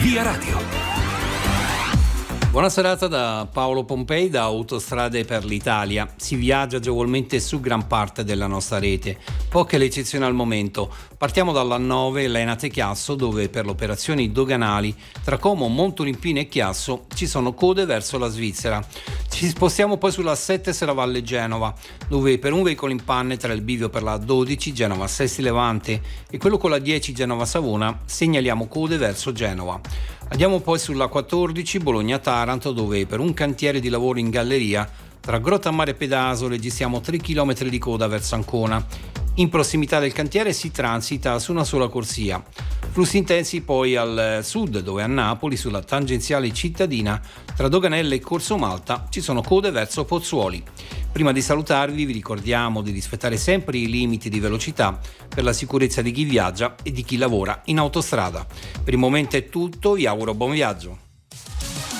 Via Radio. Buona serata da Paolo Pompei da Autostrade per l'Italia. Si viaggia agevolmente su gran parte della nostra rete, poche le eccezioni al momento. Partiamo dalla 9 Lenate-Chiasso, dove per le operazioni doganali tra Como, Montolimpino e Chiasso ci sono code verso la Svizzera. Ci spostiamo poi sulla 7 Serravalle-Genova, dove per un veicolo in panne tra il bivio per la 12 Genova-Sesti Levante e quello con la 10 Genova-Savona segnaliamo code verso Genova. Andiamo poi sulla 14 Bologna-Taranto, dove per un cantiere di lavoro in galleria tra Grottammare e Pedaso registriamo 3 km di coda verso Ancona. In prossimità del cantiere si transita su una sola corsia. Flussi intensi poi al sud, dove a Napoli sulla tangenziale cittadina tra Doganelle e Corso Malta ci sono code verso Pozzuoli. Prima di salutarvi vi ricordiamo di rispettare sempre i limiti di velocità per la sicurezza di chi viaggia e di chi lavora in autostrada. Per il momento è tutto, vi auguro buon viaggio.